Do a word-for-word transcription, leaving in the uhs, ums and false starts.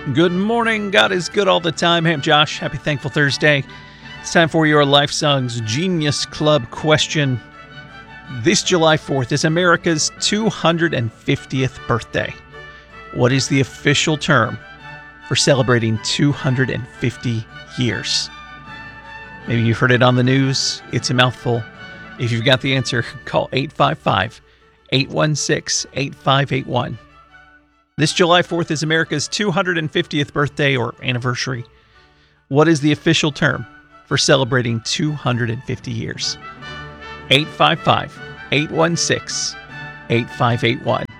Good morning. God is good all the time. Hey, I'm Josh. Happy Thankful Thursday. It's time for your Life Songs Genius Club question. This July fourth is America's two hundred fiftieth birthday. What is the official term for celebrating two hundred fifty years? Maybe you've heard it on the news. It's a mouthful. If you've got the answer, call eight five five, eight one six, eight five eight one. This July fourth is America's two hundred fiftieth birthday or anniversary. What is the official term for celebrating two hundred fifty years? eight five five, eight one six, eight five eight one.